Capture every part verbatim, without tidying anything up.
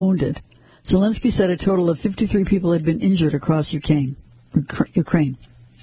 wounded. Zelensky said a total of fifty-three people had been injured across Ukraine. Ukraine.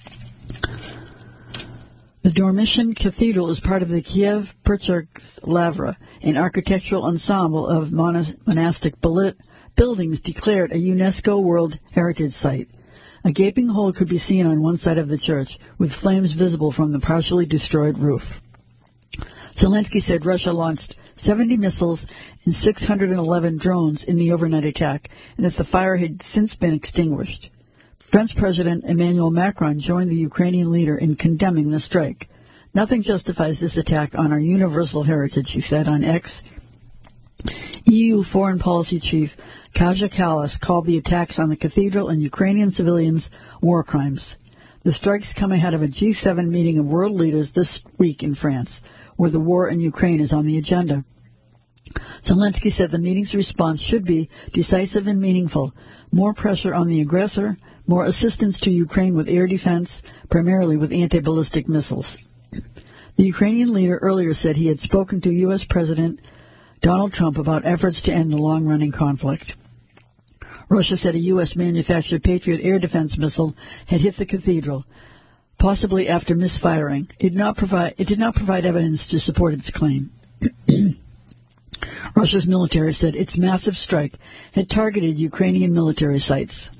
The Dormition Cathedral is part of the Kiev Perchers Lavra, an architectural ensemble of monastic buildings declared a UNESCO World Heritage Site. A gaping hole could be seen on one side of the church, with flames visible from the partially destroyed roof. Zelensky said Russia launched seventy missiles and six hundred eleven drones in the overnight attack, and that the fire had since been extinguished. French President Emmanuel Macron joined the Ukrainian leader in condemning the strike. Nothing justifies this attack on our universal heritage, he said on X. E U Foreign Policy Chief Kaja Kallas called the attacks on the cathedral and Ukrainian civilians war crimes. The strikes come ahead of a G seven meeting of world leaders this week in France, where the war in Ukraine is on the agenda. Zelensky said the meeting's response should be decisive and meaningful, more pressure on the aggressor, more assistance to Ukraine with air defense, primarily with anti-ballistic missiles. The Ukrainian leader earlier said he had spoken to U S President Donald Trump about efforts to end the long-running conflict. Russia said a U S-manufactured Patriot air defense missile had hit the cathedral, possibly after misfiring. It did not provide, it did not provide evidence to support its claim. Russia's military said its massive strike had targeted Ukrainian military sites.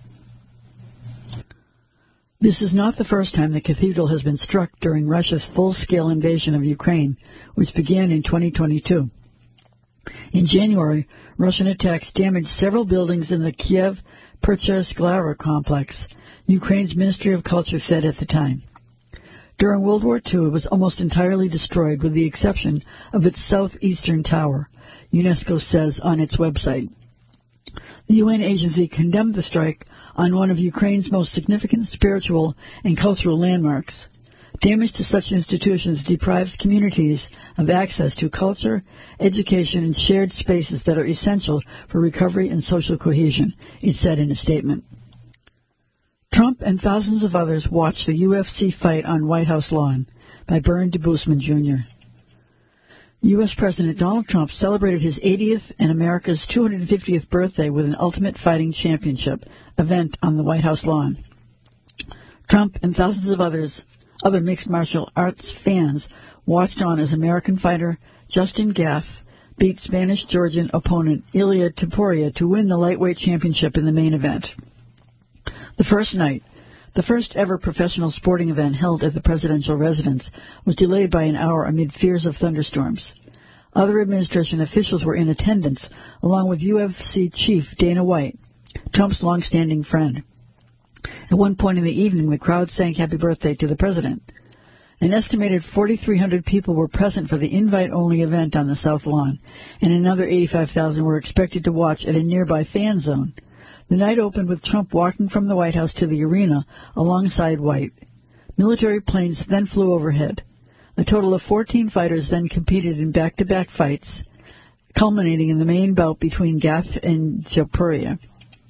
This is not the first time the cathedral has been struck during Russia's full-scale invasion of Ukraine, which began in twenty twenty-two. In January, Russian attacks damaged several buildings in the Kiev Perchers Lavra complex, Ukraine's Ministry of Culture said at the time. During World War Two, it was almost entirely destroyed with the exception of its southeastern tower, UNESCO says on its website. The U N agency condemned the strike on one of Ukraine's most significant spiritual and cultural landmarks. Damage to such institutions deprives communities of access to culture, education, and shared spaces that are essential for recovery and social cohesion, it said in a statement. Trump and thousands of others watched the U F C fight on White House lawn by Bern DeBousman Junior U S President Donald Trump celebrated his eightieth and America's two hundred fiftieth birthday with an Ultimate Fighting Championship event on the White House lawn. Trump and thousands of others, other mixed martial arts fans watched on as American fighter Justin Gaeth beat Spanish-Georgian opponent Ilia Topuria to win the lightweight championship in the main event. The first night, the first ever professional sporting event held at the presidential residence, was delayed by an hour amid fears of thunderstorms. Other administration officials were in attendance, along with U F C chief Dana White, Trump's longstanding friend. At one point in the evening, the crowd sang happy birthday to the president. An estimated forty-three hundred people were present for the invite-only event on the South Lawn, and another eighty-five thousand were expected to watch at a nearby fan zone. The night opened with Trump walking from the White House to the arena alongside White. Military planes then flew overhead. A total of fourteen fighters then competed in back-to-back fights, culminating in the main bout between Gaeth and Topuria.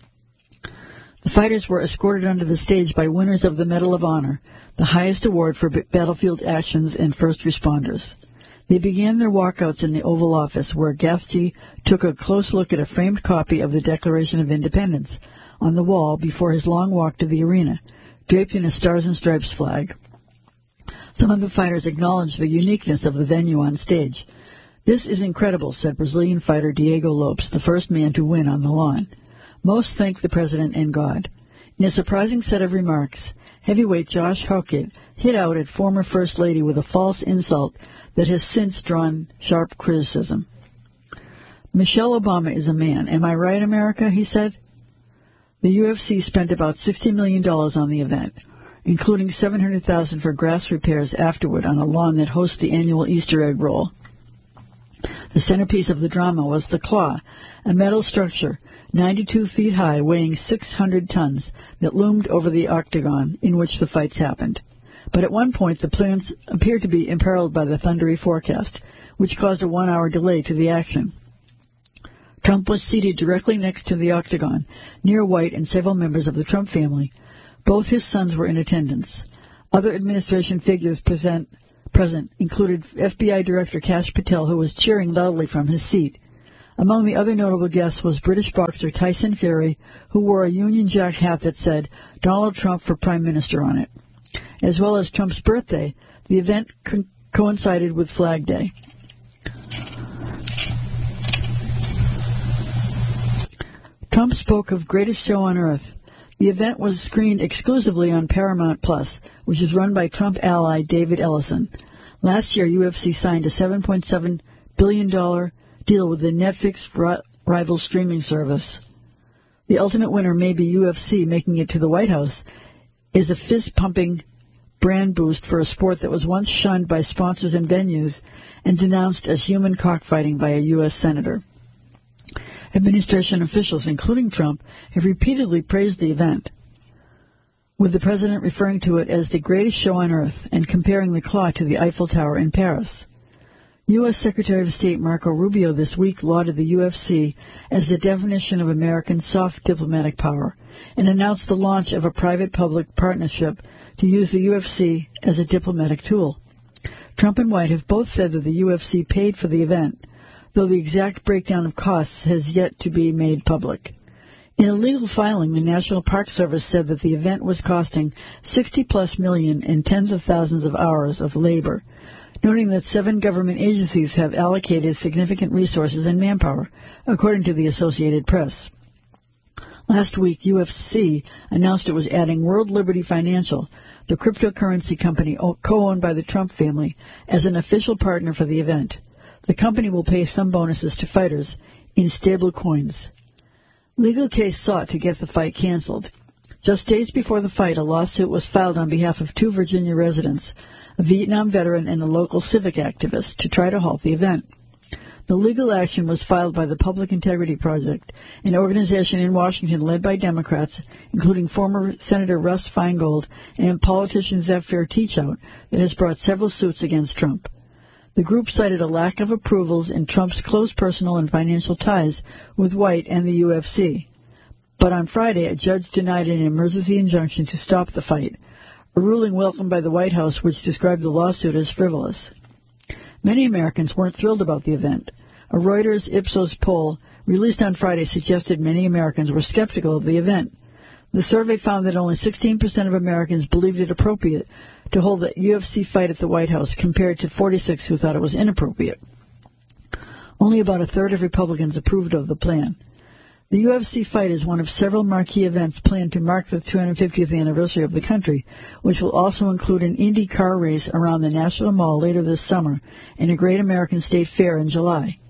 The fighters were escorted onto the stage by winners of the Medal of Honor, the highest award for b- battlefield actions and first responders. They began their walkouts in the Oval Office, where Gaethje took a close look at a framed copy of the Declaration of Independence on the wall before his long walk to the arena, draped in a Stars and Stripes flag. Some of the fighters acknowledged the uniqueness of the venue on stage. "This is incredible," said Brazilian fighter Diego Lopes, the first man to win on the lawn. Most thank the president and God. In a surprising set of remarks, heavyweight Josh Hockett hit out at former First Lady with a false insult that has since drawn sharp criticism. "Michelle Obama is a man. Am I right, America?" he said. The U F C spent about sixty million dollars on the event, including seven hundred thousand dollars for grass repairs afterward on a lawn that hosts the annual Easter egg roll. The centerpiece of the drama was the Claw, a metal structure ninety-two feet high, weighing six hundred tons, that loomed over the octagon in which the fights happened. But at one point, the plans appeared to be imperiled by the thundery forecast, which caused a one-hour delay to the action. Trump was seated directly next to the octagon, near White and several members of the Trump family. Both his sons were in attendance. Other administration figures present, present included F B I Director Kash Patel, who was cheering loudly from his seat. Among the other notable guests was British boxer Tyson Fury, who wore a Union Jack hat that said Donald Trump for Prime Minister on it. As well as Trump's birthday, the event co- coincided with Flag Day. Trump spoke of greatest show on earth. The event was screened exclusively on Paramount Plus, which is run by Trump ally David Ellison. Last year, U F C signed a seven point seven billion dollars deal with the Netflix ri- rival streaming service. The ultimate winner may be U F C making it to the White House is a fist-pumping brand boost for a sport that was once shunned by sponsors and venues and denounced as human cockfighting by a U S senator. Administration officials, including Trump, have repeatedly praised the event, with the president referring to it as the greatest show on earth and comparing the claw to the Eiffel Tower in Paris. U S Secretary of State Marco Rubio this week lauded the U F C as the definition of American soft diplomatic power and announced the launch of a private-public partnership to use the U F C as a diplomatic tool. Trump and White have both said that the U F C paid for the event, though the exact breakdown of costs has yet to be made public. In a legal filing, the National Park Service said that the event was costing sixty plus million in tens of thousands of hours of labor, noting that seven government agencies have allocated significant resources and manpower, according to the Associated Press. Last week, U F C announced it was adding World Liberty Financial, the cryptocurrency company co-owned by the Trump family, as an official partner for the event. The company will pay some bonuses to fighters in stable coins. Legal case sought to get the fight canceled. Just days before the fight, a lawsuit was filed on behalf of two Virginia residents, a Vietnam veteran and a local civic activist, to try to halt the event. The legal action was filed by the Public Integrity Project, an organization in Washington led by Democrats, including former Senator Russ Feingold and politician Zephyr Teachout, that has brought several suits against Trump. The group cited a lack of approvals and Trump's close personal and financial ties with White and the U F C. But on Friday, a judge denied an emergency injunction to stop the fight, a ruling welcomed by the White House, which described the lawsuit as frivolous. Many Americans weren't thrilled about the event. A Reuters Ipsos poll released on Friday suggested many Americans were skeptical of the event. The survey found that only sixteen percent of Americans believed it appropriate to hold the U F C fight at the White House, compared to forty-six who thought it was inappropriate. Only about a third of Republicans approved of the plan. The U F C fight is one of several marquee events planned to mark the two hundred fiftieth anniversary of the country, which will also include an Indy car race around the National Mall later this summer and a Great American State Fair in July.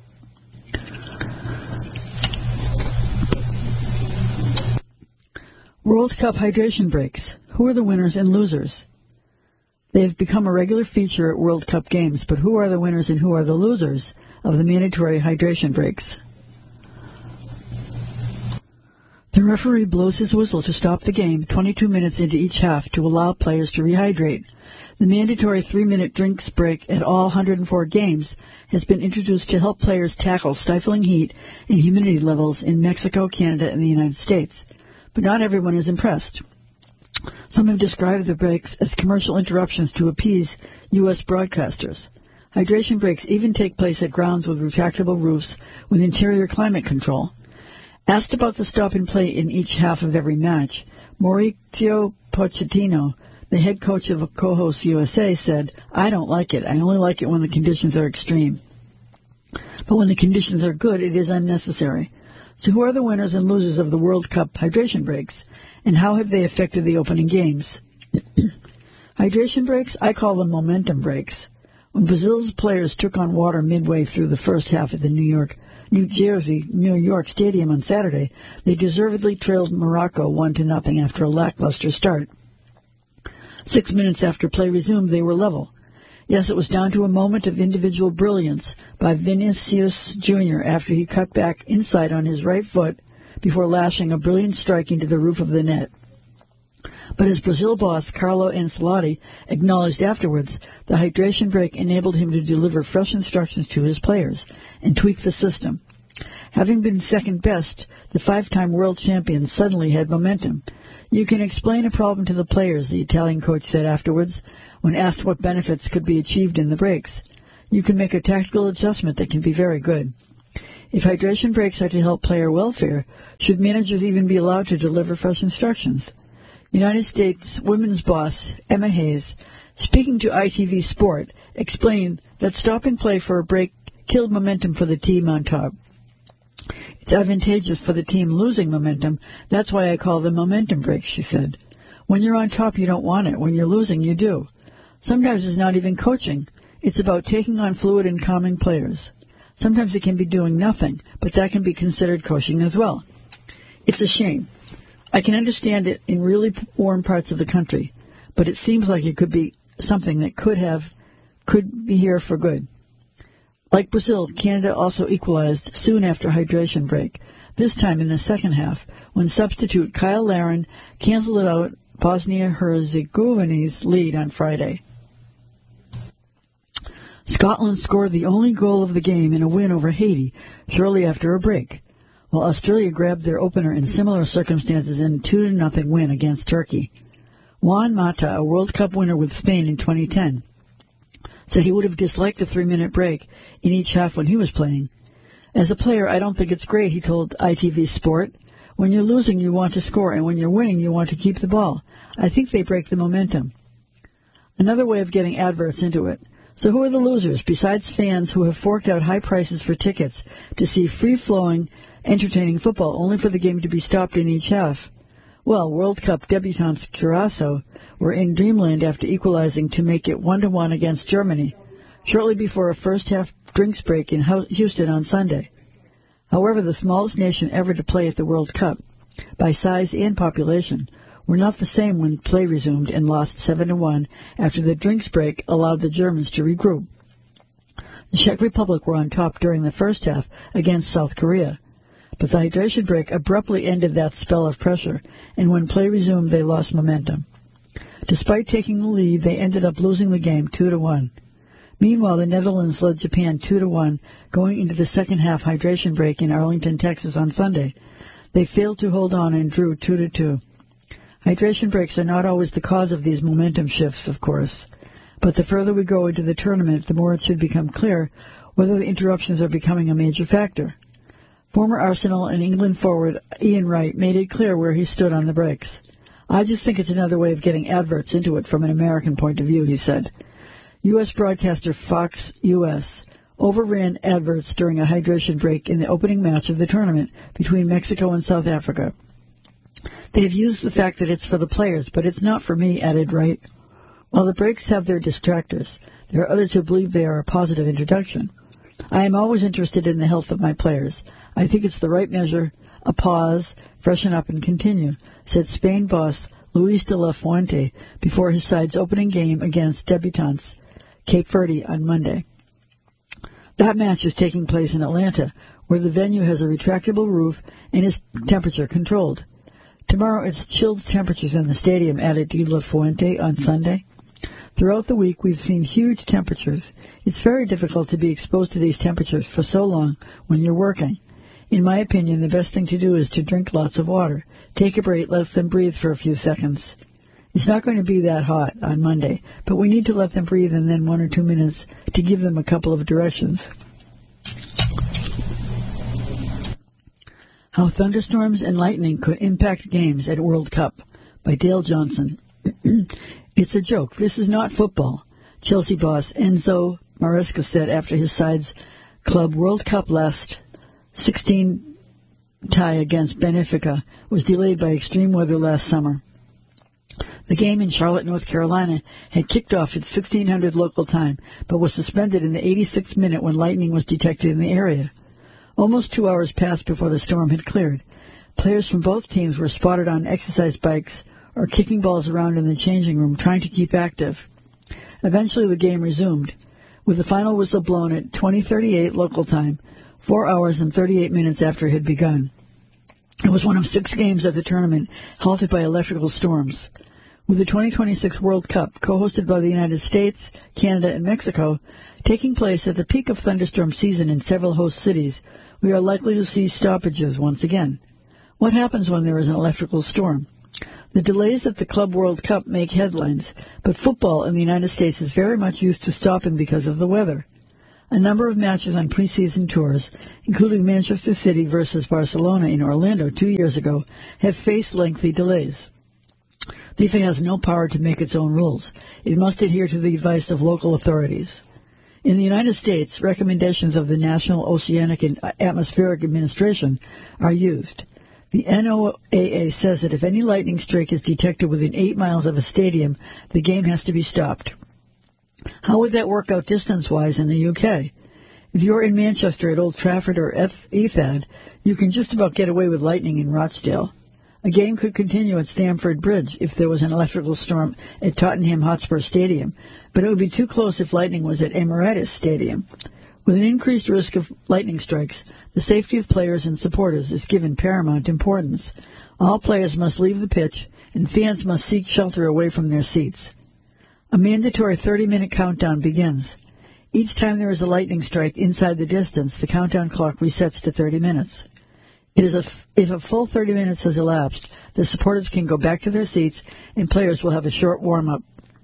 World Cup hydration breaks. Who are the winners and losers? They have become a regular feature at World Cup games, but who are the winners and who are the losers of the mandatory hydration breaks? The referee blows his whistle to stop the game twenty-two minutes into each half to allow players to rehydrate. The mandatory three-minute drinks break at all one hundred four games has been introduced to help players tackle stifling heat and humidity levels in Mexico, Canada, and the United States. But not everyone is impressed. Some have described the breaks as commercial interruptions to appease U S broadcasters. Hydration breaks even take place at grounds with retractable roofs with interior climate control. Asked about the stop and play in each half of every match, Mauricio Pochettino, the head coach of Co-host U S A, said, "I don't like it. I only like it when the conditions are extreme. But when the conditions are good, it is unnecessary." So who are the winners and losers of the World Cup hydration breaks, and how have they affected the opening games? Hydration breaks? I call them momentum breaks. When Brazil's players took on water midway through the first half at the New York, New Jersey, New York Stadium on Saturday, they deservedly trailed Morocco one to nothing after a lackluster start. Six minutes after play resumed, they were level. Yes, it was down to a moment of individual brilliance by Vinicius Junior after he cut back inside on his right foot before lashing a brilliant strike into the roof of the net. But as Brazil boss Carlo Ancelotti acknowledged afterwards, the hydration break enabled him to deliver fresh instructions to his players and tweak the system. Having been second best, the five-time world champions suddenly had momentum. "You can explain a problem to the players," the Italian coach said afterwards, when asked what benefits could be achieved in the breaks. "You can make a tactical adjustment that can be very good. If hydration breaks are to help player welfare, should managers even be allowed to deliver fresh instructions? United States women's boss Emma Hayes, speaking to I T V Sport, explained that stopping play for a break killed momentum for the team on top. It's advantageous for the team losing momentum. That's why I call them momentum breaks, she said. When you're on top, you don't want it. When you're losing, you do. Sometimes it's not even coaching. It's about taking on fluid and calming players. Sometimes it can be doing nothing, but that can be considered coaching as well. It's a shame. I can understand it in really warm parts of the country, but it seems like it could be something that could have, could be here for good. Like Brazil, Canada also equalized soon after hydration break, this time in the second half, when substitute Kyle Larin canceled out Bosnia-Herzegovina's lead on Friday. Scotland scored the only goal of the game in a win over Haiti shortly after a break, while Australia grabbed their opener in similar circumstances in a two to nothing win against Turkey. Juan Mata, a World Cup winner with Spain in twenty ten, said he would have disliked a three-minute break in each half when he was playing. As a player, I don't think it's great, he told I T V Sport. When you're losing, you want to score, and when you're winning, you want to keep the ball. I think they break the momentum. Another way of getting adverts into it. So who are the losers, besides fans who have forked out high prices for tickets to see free-flowing, entertaining football, only for the game to be stopped in each half? Well, World Cup debutants Curaçao were in dreamland after equalizing to make it one to one against Germany, shortly before a first-half drinks break in Houston on Sunday. However, the smallest nation ever to play at the World Cup, by size and population, were not the same when play resumed and lost seven to one after the drinks break allowed the Germans to regroup. The Czech Republic were on top during the first half against South Korea, but the hydration break abruptly ended that spell of pressure, and when play resumed they lost momentum. Despite taking the lead, they ended up losing the game two to one. Meanwhile, the Netherlands led Japan two to one going into the second half hydration break in Arlington, Texas on Sunday. They failed to hold on and drew two to two. Hydration breaks are not always the cause of these momentum shifts, of course, but the further we go into the tournament, the more it should become clear whether the interruptions are becoming a major factor. Former Arsenal and England forward Ian Wright made it clear where he stood on the breaks. I just think it's another way of getting adverts into it from an American point of view, he said. U S broadcaster Fox U S overran adverts during a hydration break in the opening match of the tournament between Mexico and South Africa. They have used the fact that it's for the players, but it's not for me, added Wright. While the breaks have their distractors, there are others who believe they are a positive introduction. I am always interested in the health of my players. I think it's the right measure, a pause, freshen up and continue, said Spain boss Luis de la Fuente before his side's opening game against debutants Cape Verde on Monday. That match is taking place in Atlanta, where the venue has a retractable roof and is temperature controlled. Tomorrow it's chilled temperatures in the stadium, added De La Fuente on Sunday. Throughout the week we've seen huge temperatures. It's very difficult to be exposed to these temperatures for so long when you're working. In my opinion, the best thing to do is to drink lots of water. Take a break, let them breathe for a few seconds. It's not going to be that hot on Monday, but we need to let them breathe and then one or two minutes to give them a couple of directions. How Thunderstorms and Lightning Could Impact Games at World Cup by Dale Johnson. It's a joke. This is not football, Chelsea boss Enzo Maresca said after his side's club World Cup last sixteen tie against Benfica was delayed by extreme weather last summer. The game in Charlotte, North Carolina, had kicked off at sixteen hundred local time, but was suspended in the eighty-sixth minute when lightning was detected in the area. Almost two hours passed before the storm had cleared. Players from both teams were spotted on exercise bikes or kicking balls around in the changing room, trying to keep active. Eventually the game resumed, with the final whistle blown at twenty thirty-eight local time, four hours and thirty-eight minutes after it had begun. It was one of six games of the tournament halted by electrical storms. With the twenty twenty-six World Cup, co-hosted by the United States, Canada, and Mexico, taking place at the peak of thunderstorm season in several host cities, we are likely to see stoppages once again. What happens when there is an electrical storm? The delays at the Club World Cup make headlines, but football in the United States is very much used to stopping because of the weather. A number of matches on preseason tours, including Manchester City versus Barcelona in Orlando two years ago, have faced lengthy delays. FIFA has no power to make its own rules. It must adhere to the advice of local authorities. In the United States, recommendations of the National Oceanic and Atmospheric Administration are used. The N O A A says that if any lightning strike is detected within eight miles of a stadium, the game has to be stopped. How would that work out distance-wise in the U K? If you're in Manchester at Old Trafford or Etihad, you can just about get away with lightning in Rochdale. A game could continue at Stamford Bridge if there was an electrical storm at Tottenham Hotspur Stadium, but it would be too close if lightning was at Emirates Stadium. With an increased risk of lightning strikes, the safety of players and supporters is given paramount importance. All players must leave the pitch, and fans must seek shelter away from their seats. A mandatory thirty-minute countdown begins. Each time there is a lightning strike inside the distance, the countdown clock resets to thirty minutes. It is a f- if a full thirty minutes has elapsed, the supporters can go back to their seats, and players will have a short warm-up.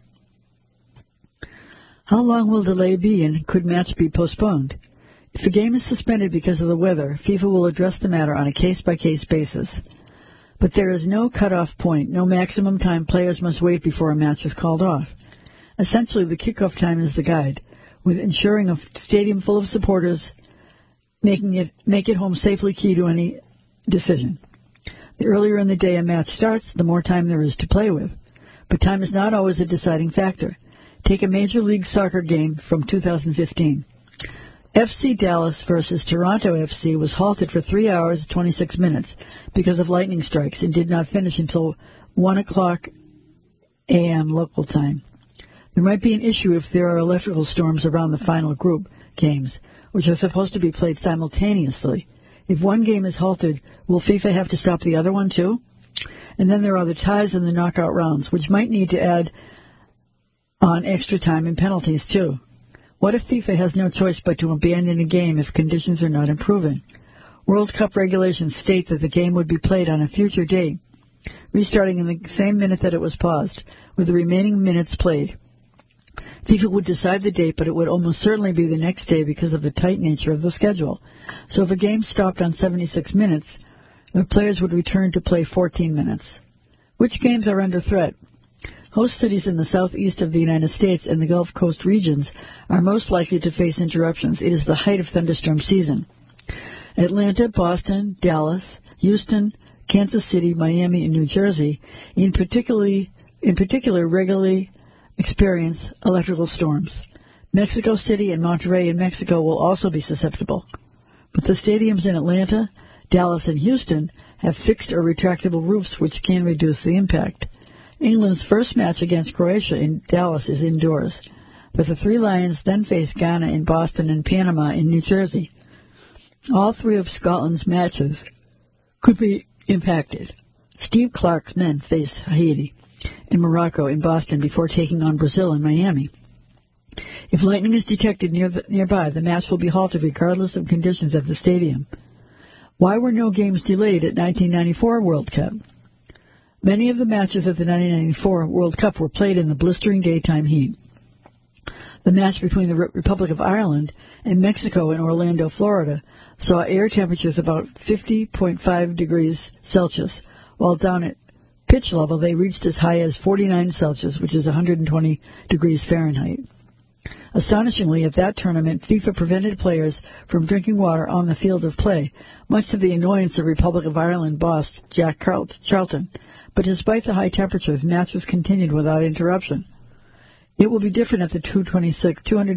How long will delay be, and could match be postponed? If a game is suspended because of the weather, FIFA will address the matter on a case-by-case basis. But there is no cutoff point, no maximum time players must wait before a match is called off. Essentially, the kickoff time is the guide, with ensuring a stadium full of supporters making it make it home safely key to any decision. The earlier in the day a match starts, the more time there is to play with. But time is not always a deciding factor. Take a Major League Soccer game from two thousand fifteen. F C Dallas versus Toronto F C was halted for three hours and twenty-six minutes because of lightning strikes and did not finish until one o'clock a m local time. There might be an issue if there are electrical storms around the final group games, which are supposed to be played simultaneously. If one game is halted, will FIFA have to stop the other one too? And then there are the ties and the knockout rounds, which might need to add on extra time and penalties too. What if FIFA has no choice but to abandon a game if conditions are not improving? World Cup regulations state that the game would be played on a future date, restarting in the same minute that it was paused, with the remaining minutes played. FIFA would decide the date, but it would almost certainly be the next day because of the tight nature of the schedule. So if a game stopped on seventy-six minutes, the players would return to play fourteen minutes. Which games are under threat? Host cities in the southeast of the United States and the Gulf Coast regions are most likely to face interruptions. It is the height of thunderstorm season. Atlanta, Boston, Dallas, Houston, Kansas City, Miami, and New Jersey, in particularly, in particular, regularly experience electrical storms. Mexico City and Monterrey in Mexico will also be susceptible. But the stadiums in Atlanta, Dallas, and Houston have fixed or retractable roofs which can reduce the impact. England's first match against Croatia in Dallas is indoors, but the Three Lions then face Ghana in Boston and Panama in New Jersey. All three of Scotland's matches could be impacted. Steve Clark's men face Haiti and Morocco in Boston before taking on Brazil in Miami. If lightning is detected near the, nearby, the match will be halted regardless of conditions at the stadium. Why were no games delayed at nineteen ninety-four World Cup? Many of the matches at the nineteen ninety-four World Cup were played in the blistering daytime heat. The match between the Re- Republic of Ireland and Mexico in Orlando, Florida, saw air temperatures about fifty point five degrees Celsius, while down at pitch level they reached as high as forty-nine Celsius, which is one hundred twenty degrees Fahrenheit. Astonishingly, at that tournament, FIFA prevented players from drinking water on the field of play, much to the annoyance of Republic of Ireland boss Jack Charlton. But despite the high temperatures, matches continued without interruption. It will be different at the two thousand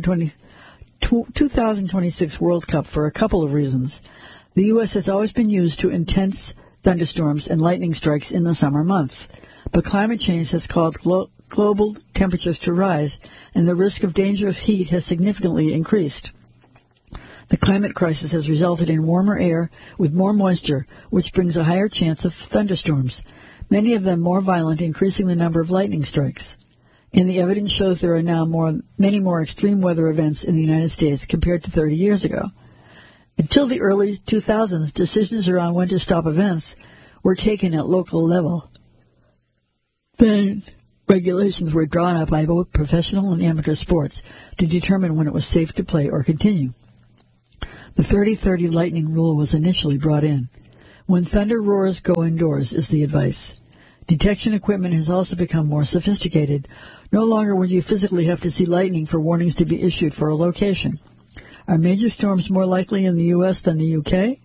twenty-six World Cup for a couple of reasons. The U S has always been used to intense thunderstorms and lightning strikes in the summer months, but climate change has caused glo- global temperatures to rise, and the risk of dangerous heat has significantly increased. The climate crisis has resulted in warmer air with more moisture, which brings a higher chance of thunderstorms, many of them more violent, increasing the number of lightning strikes. And the evidence shows there are now more, many more extreme weather events in the United States compared to thirty years ago. Until the early two thousands, decisions around when to stop events were taken at local level. Then Regulations were drawn up by both professional and amateur sports to determine when it was safe to play or continue. The thirty thirty lightning rule was initially brought in. When thunder roars, go indoors is the advice. Detection equipment has also become more sophisticated. No longer would you physically have to see lightning for warnings to be issued for a location. Are major storms more likely in the U S than the U K?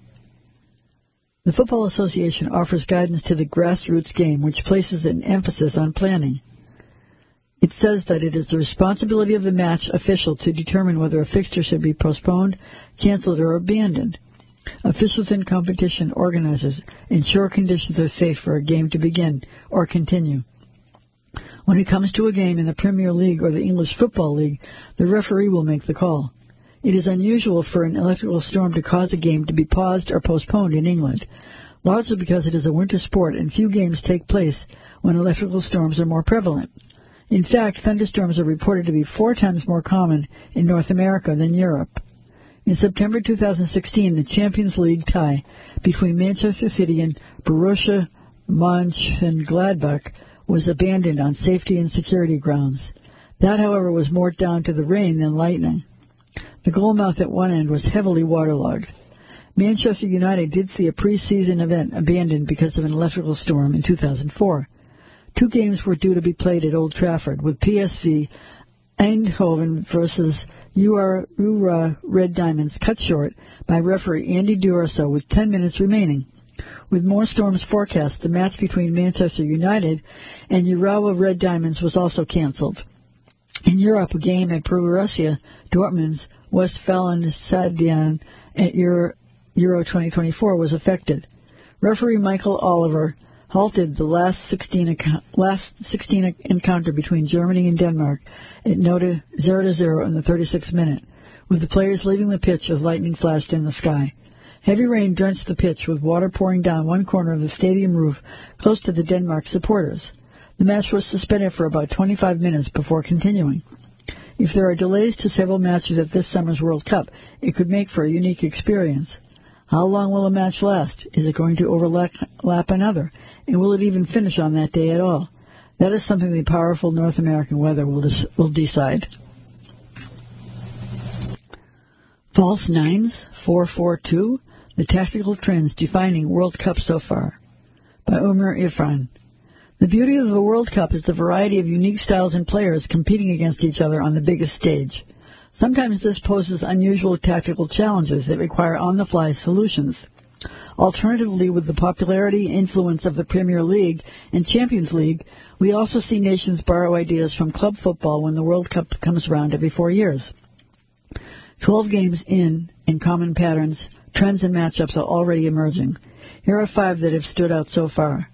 The Football Association offers guidance to the grassroots game, which places an emphasis on planning. It says that it is the responsibility of the match official to determine whether a fixture should be postponed, canceled, or abandoned. Officials and competition organizers ensure conditions are safe for a game to begin or continue. When it comes to a game in the Premier League or the English Football League, the referee will make the call. It is unusual for an electrical storm to cause a game to be paused or postponed in England, largely because it is a winter sport and few games take place when electrical storms are more prevalent. In fact, thunderstorms are reported to be four times more common in North America than Europe. In September two thousand sixteen, the Champions League tie between Manchester City and Borussia Mönchengladbach was abandoned on safety and security grounds. That, however, was more down to the rain than lightning. The goalmouth at one end was heavily waterlogged. Manchester United did see a pre-season event abandoned because of an electrical storm in two thousand four. Two games were due to be played at Old Trafford, with P S V Eindhoven versus U R A Red Diamonds cut short by referee Andy D'Urso with ten minutes remaining. With more storms forecast, the match between Manchester United and Urawa Red Diamonds was also cancelled. In Europe, a game at Borussia Dortmund's Westfalenstadion at Euro, Euro twenty twenty-four was affected. Referee Michael Oliver halted the last sixteen, last sixteen encounter between Germany and Denmark at Nota zero to zero in the thirty-sixth minute, with the players leaving the pitch as lightning flashed in the sky. Heavy rain drenched the pitch, with water pouring down one corner of the stadium roof close to the Denmark supporters. The match was suspended for about twenty-five minutes before continuing. If there are delays to several matches at this summer's World Cup, it could make for a unique experience. How long will a match last? Is it going to overlap another? And will it even finish on that day at all? That is something the powerful North American weather will, des- will decide. False Nines, four four two, The Tactical Trends Defining World Cup So Far, by Umar Irfan. The beauty of the World Cup is the variety of unique styles and players competing against each other on the biggest stage. Sometimes this poses unusual tactical challenges that require on-the-fly solutions. Alternatively, with the popularity and influence of the Premier League and Champions League, we also see nations borrow ideas from club football when the World Cup comes around every four years. Twelve games in, and common patterns, trends, and matchups are already emerging. Here are five that have stood out so far.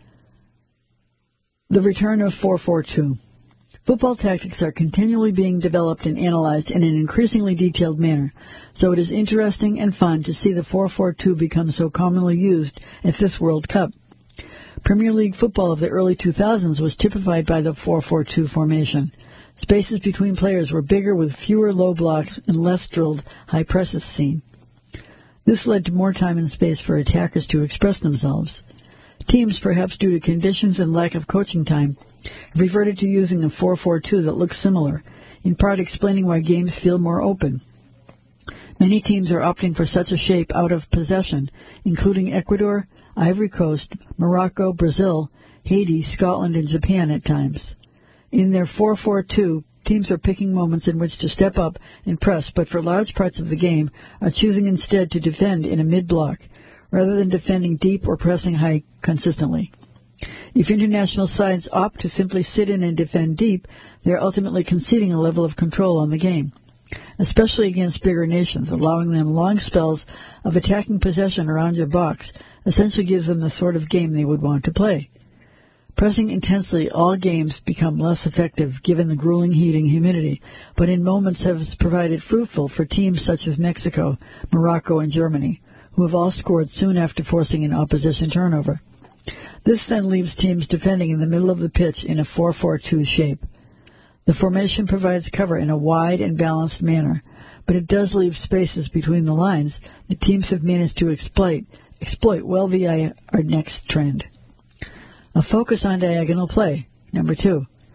The return of four four two. Football tactics are continually being developed and analyzed in an increasingly detailed manner, so it is interesting and fun to see the four four two become so commonly used at this World Cup. Premier League football of the early two thousands was typified by the four four two formation. Spaces between players were bigger with fewer low blocks and less drilled high presses seen. This led to more time and space for attackers to express themselves. Teams, perhaps due to conditions and lack of coaching time, have reverted to using a four four two that looks similar, in part explaining why games feel more open. Many teams are opting for such a shape out of possession, including Ecuador, Ivory Coast, Morocco, Brazil, Haiti, Scotland, and Japan at times. In their four four two, teams are picking moments in which to step up and press, but for large parts of the game are choosing instead to defend in a mid-block, rather than defending deep or pressing high consistently. If international sides opt to simply sit in and defend deep, they are ultimately conceding a level of control on the game, especially against bigger nations. Allowing them long spells of attacking possession around your box essentially gives them the sort of game they would want to play. Pressing intensely all games become less effective given the grueling heat and humidity, but in moments has provided fruitful for teams such as Mexico, Morocco, and Germany, who have all scored soon after forcing an opposition turnover. This then leaves teams defending in the middle of the pitch in a four four two shape. The formation provides cover in a wide and balanced manner, but it does leave spaces between the lines that teams have managed to exploit, exploit well via our next trend. A focus on diagonal play. Number two,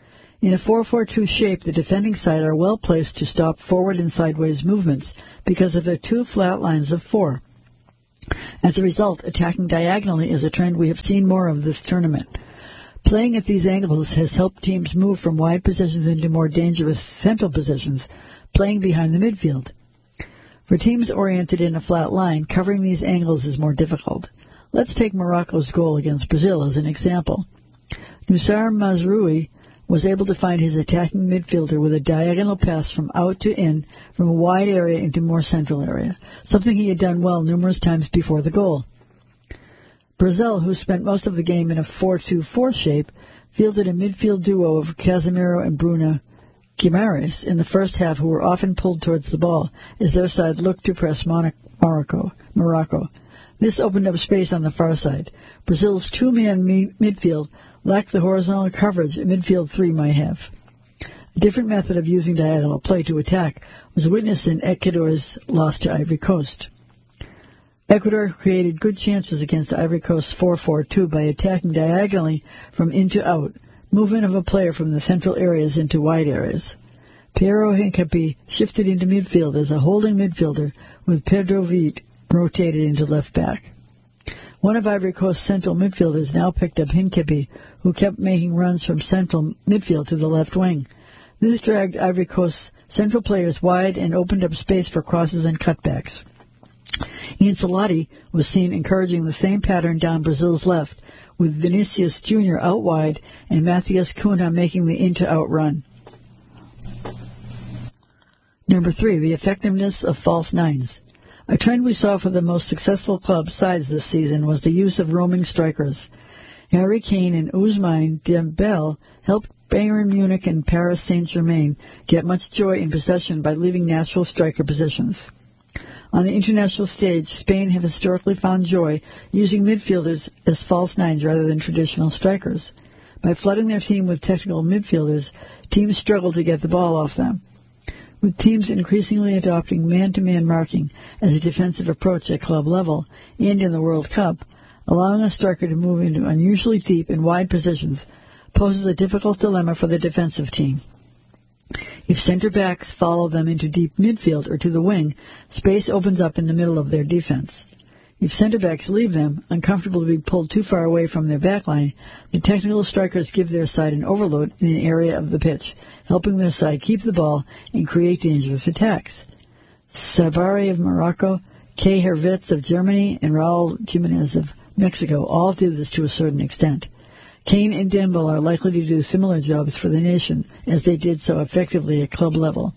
In a four four two shape, the defending side are well placed to stop forward and sideways movements because of their two flat lines of four. As a result, attacking diagonally is a trend we have seen more of this tournament. Playing at these angles has helped teams move from wide positions into more dangerous central positions, playing behind the midfield. For teams oriented in a flat line, covering these angles is more difficult. Let's take Morocco's goal against Brazil as an example. Noussair Mazraoui was able to find his attacking midfielder with a diagonal pass from out to in from a wide area into more central area, something he had done well numerous times before the goal. Brazil, who spent most of the game in a four two four shape, fielded a midfield duo of Casemiro and Bruno Guimaraes in the first half, who were often pulled towards the ball as their side looked to press Morocco. Morocco. This opened up space on the far side. Brazil's two-man mi- midfield lacked the horizontal coverage a midfield three might have. A different method of using diagonal play to attack was witnessed in Ecuador's loss to Ivory Coast. Ecuador created good chances against Ivory Coast's four four two by attacking diagonally from in to out, movement of a player from the central areas into wide areas. Piero Hincapié shifted into midfield as a holding midfielder, with Pedro Vite rotated into left back. One of Ivory Coast's central midfielders now picked up Hincapié, who kept making runs from central midfield to the left wing. This dragged Ivory Coast's central players wide and opened up space for crosses and cutbacks. Ian Solati was seen encouraging the same pattern down Brazil's left, with Vinicius Junior out wide and Matthias Cunha making the in-to-out run. Number three, the effectiveness of false nines. A trend we saw for the most successful club sides this season was the use of roaming strikers. Harry Kane and Ousmane Dembele helped Bayern Munich and Paris Saint-Germain get much joy in possession by leaving natural striker positions. On the international stage, Spain have historically found joy using midfielders as false nines rather than traditional strikers. By flooding their team with technical midfielders, teams struggle to get the ball off them. With teams increasingly adopting man-to-man marking as a defensive approach at club level and in the World Cup, allowing a striker to move into unusually deep and wide positions poses a difficult dilemma for the defensive team. If center-backs follow them into deep midfield or to the wing, space opens up in the middle of their defense. If center-backs leave them, uncomfortable to be pulled too far away from their backline, the technical strikers give their side an overload in an area of the pitch, helping their side keep the ball and create dangerous attacks. Sabari of Morocco, Kay Hervitz of Germany, and Raul Jimenez of Mexico all did this to a certain extent. Kane and Dembele are likely to do similar jobs for the nation, as they did so effectively at club level.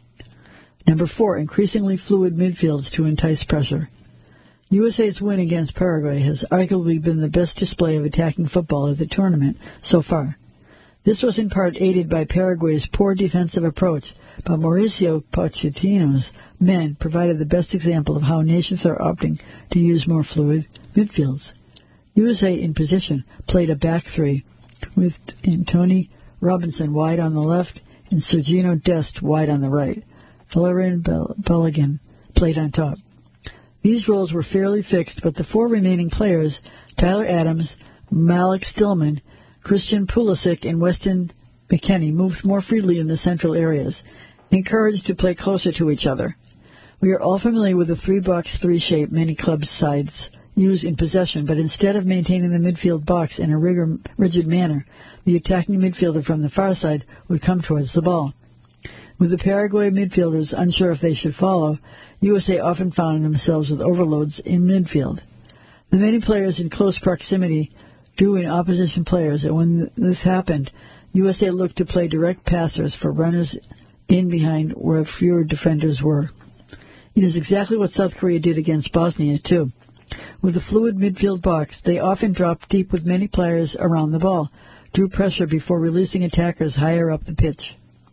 Number four, increasingly fluid midfields to entice pressure. U S A's win against Paraguay has arguably been the best display of attacking football at the tournament so far. This was in part aided by Paraguay's poor defensive approach, but Mauricio Pochettino's men provided the best example of how nations are opting to use more fluid midfields. U S A in position played a back three, with Anthony Robinson wide on the left and Sergino Dest wide on the right. Valerian Balogun played on top. These roles were fairly fixed, but the four remaining players, Tyler Adams, Malik Stillman, Christian Pulisic, and Weston McKennie, moved more freely in the central areas, encouraged to play closer to each other. We are all familiar with the three-box three shape many club sides use in possession, but instead of maintaining the midfield box in a rigor, rigid manner, the attacking midfielder from the far side would come towards the ball. With the Paraguay midfielders unsure if they should follow, U S A often found themselves with overloads in midfield. The many players in close proximity drew in opposition players, and when this happened, U S A looked to play direct passers for runners in behind where fewer defenders were. It is exactly what South Korea did against Bosnia, too. With a fluid midfield box, they often dropped deep with many players around the ball, drew pressure before releasing attackers higher up the pitch.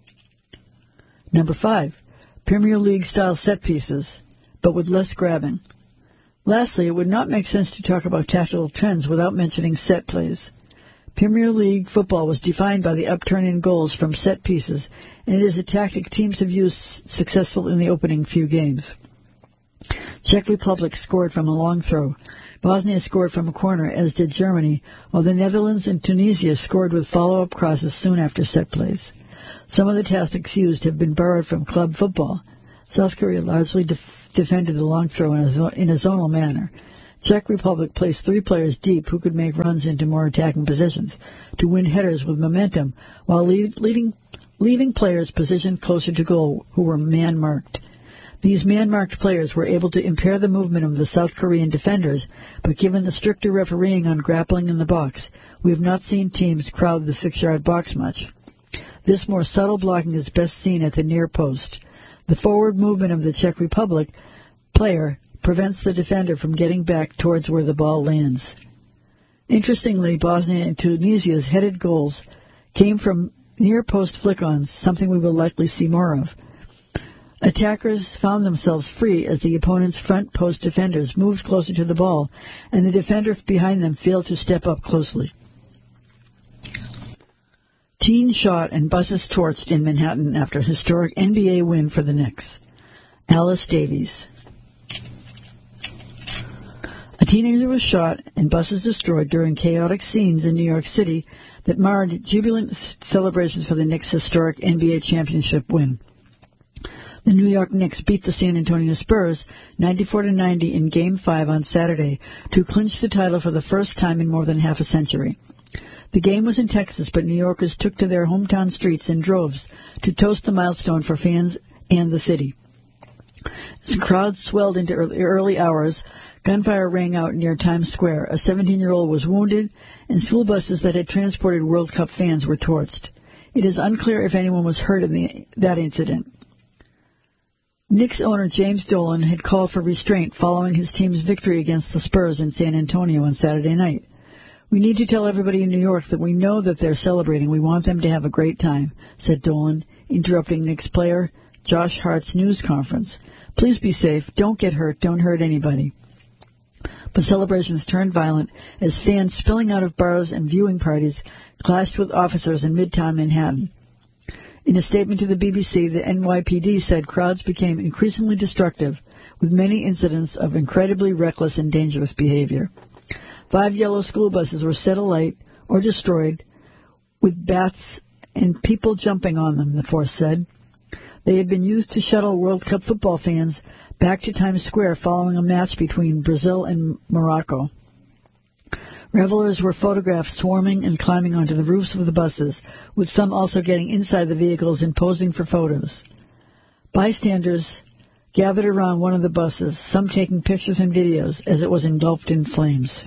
Number five, Premier League-style set pieces, but with less grabbing. Lastly, it would not make sense to talk about tactical trends without mentioning set plays. Premier League football was defined by the upturn in goals from set pieces, and it is a tactic teams have used successful in the opening few games. Czech Republic scored from a long throw. Bosnia scored from a corner, as did Germany, while the Netherlands and Tunisia scored with follow-up crosses soon after set plays. Some of the tactics used have been borrowed from club football. South Korea largely def- defended the long throw in a, zo- in a zonal manner. Czech Republic placed three players deep who could make runs into more attacking positions to win headers with momentum, while lead- leading, leaving players positioned closer to goal who were man-marked. These man-marked players were able to impair the movement of the South Korean defenders, but given the stricter refereeing on grappling in the box, we have not seen teams crowd the six-yard box much. This more subtle blocking is best seen at the near post. The forward movement of the Czech Republic player prevents the defender from getting back towards where the ball lands. Interestingly, Bosnia and Tunisia's headed goals came from near-post flick-ons, something we will likely see more of. Attackers found themselves free as the opponent's front post defenders moved closer to the ball, and the defender behind them failed to step up closely. Teens shot and buses torched in Manhattan after a historic N B A win for the Knicks. Alice Davies. A teenager was shot and buses destroyed during chaotic scenes in New York City that marred jubilant celebrations for the Knicks' historic N B A championship win. The New York Knicks beat the San Antonio Spurs ninety-four to ninety in Game five on Saturday to clinch the title for the first time in more than half a century. The game was in Texas, but New Yorkers took to their hometown streets in droves to toast the milestone for fans and the city. As crowds swelled into early, early hours, gunfire rang out near Times Square. A seventeen-year-old was wounded, and school buses that had transported World Cup fans were torched. It is unclear if anyone was hurt in the, that incident. Knicks owner James Dolan had called for restraint following his team's victory against the Spurs in San Antonio on Saturday night. "We need to tell everybody in New York that we know that they're celebrating. We want them to have a great time," said Dolan, interrupting Knicks player Josh Hart's news conference. "Please be safe. Don't get hurt. Don't hurt anybody." But celebrations turned violent as fans spilling out of bars and viewing parties clashed with officers in Midtown Manhattan. In a statement to the B B C, the N Y P D said crowds became increasingly destructive, with many incidents of incredibly reckless and dangerous behavior. Five yellow school buses were set alight or destroyed with bats and people jumping on them, the force said. They had been used to shuttle World Cup football fans back to Times Square following a match between Brazil and Morocco. Revelers were photographed swarming and climbing onto the roofs of the buses, with some also getting inside the vehicles and posing for photos. Bystanders gathered around one of the buses, some taking pictures and videos as it was engulfed in flames.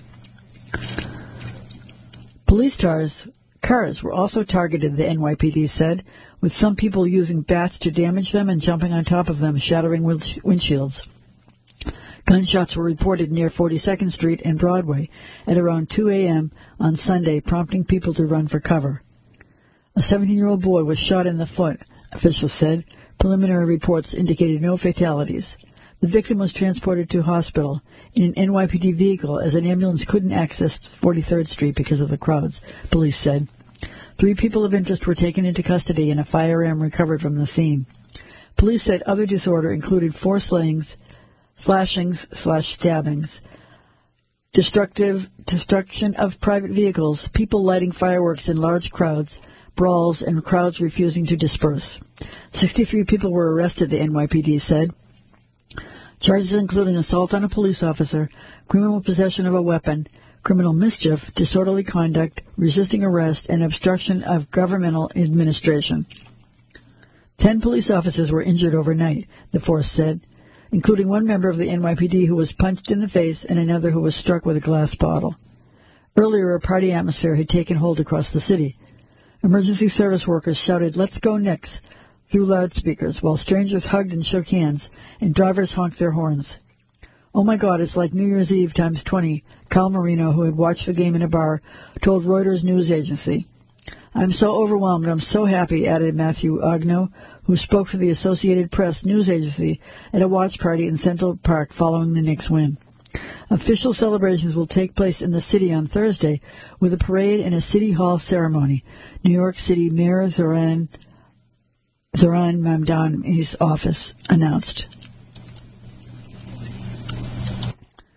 Police cars, cars were also targeted, the N Y P D said, with some people using bats to damage them and jumping on top of them, shattering windshields. Gunshots were reported near forty-second Street and Broadway at around two a.m. on Sunday, prompting people to run for cover. A seventeen-year-old boy was shot in the foot, officials said. Preliminary reports indicated no fatalities. The victim was transported to hospital in an N Y P D vehicle as an ambulance couldn't access forty-third Street because of the crowds, police said. Three people of interest were taken into custody and a firearm recovered from the scene. Police said other disorder included four slayings, slashings slash stabbings, destructive destruction of private vehicles, people lighting fireworks in large crowds, brawls, and crowds refusing to disperse. Sixty-three people were arrested, the N Y P D said. Charges including assault on a police officer, criminal possession of a weapon, criminal mischief, disorderly conduct, resisting arrest, and obstruction of governmental administration. Ten police officers were injured overnight, the force said, including one member of the N Y P D who was punched in the face and another who was struck with a glass bottle. Earlier, a party atmosphere had taken hold across the city. Emergency service workers shouted, "Let's go Knicks," through loudspeakers, while strangers hugged and shook hands, and drivers honked their horns. "Oh my God, it's like New Year's Eve times twenty, Carl Marino, who had watched the game in a bar, told Reuters news agency. "I'm so overwhelmed, I'm so happy," added Matthew Agnew, who spoke for the Associated Press news agency at a watch party in Central Park following the Knicks win. Official celebrations will take place in the city on Thursday with a parade and a city hall ceremony, New York City Mayor Zoran, Zoran Mamdani's office announced.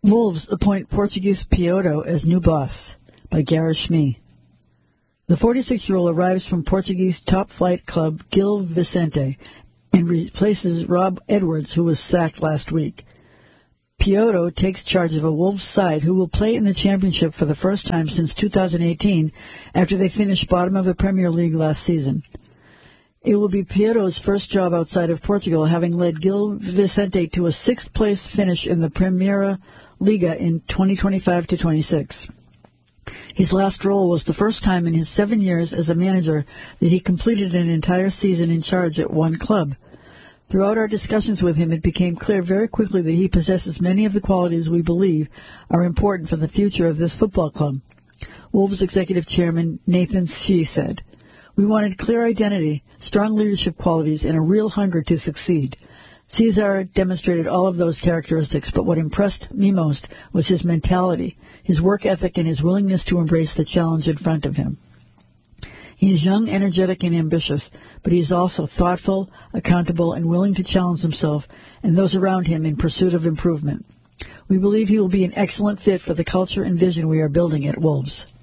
Wolves appoint Portuguese Pioto as new boss, by Gareth Schmee. The forty-six-year-old arrives from Portuguese top-flight club Gil Vicente and replaces Rob Edwards, who was sacked last week. Pioto takes charge of a Wolves side who will play in the championship for the first time since two thousand eighteen after they finished bottom of the Premier League last season. It will be Pioto's first job outside of Portugal, having led Gil Vicente to a sixth-place finish in the Primeira Liga in twenty twenty-five to twenty-six. His last role was the first time in his seven years as a manager that he completed an entire season in charge at one club. Throughout our discussions with him, it became clear very quickly that he possesses many of the qualities we believe are important for the future of this football club. Wolves Executive Chairman Nathan Shee said, "We wanted clear identity, strong leadership qualities, and a real hunger to succeed. Cesar demonstrated all of those characteristics, but what impressed me most was his mentality, his work ethic, and his willingness to embrace the challenge in front of him. He is young, energetic, and ambitious, but he is also thoughtful, accountable, and willing to challenge himself and those around him in pursuit of improvement. We believe he will be an excellent fit for the culture and vision we are building at Wolves."